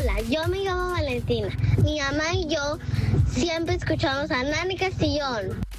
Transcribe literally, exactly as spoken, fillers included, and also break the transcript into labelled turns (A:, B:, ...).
A: Hola, yo me llamo Valentina. Mi mamá y yo siempre escuchamos a Nani Castillón.